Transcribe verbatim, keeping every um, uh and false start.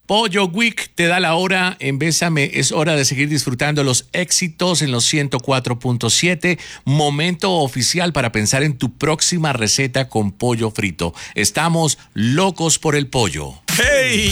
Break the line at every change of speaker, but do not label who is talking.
Pollo Week te da la hora en Bésame. Es hora de seguir disfrutando los éxitos en los ciento cuatro punto siete. Momento oficial para pensar en tu próxima receta con pollo frito. Estamos locos por el pollo.
¡Hey!